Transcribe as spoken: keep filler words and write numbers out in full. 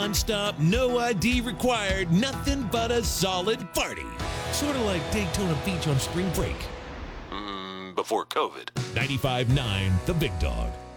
Non-stop, no I D required, nothing but a solid party. Sort of like Daytona Beach on spring break. Mm, before COVID. ninety-five point nine The Big Dog.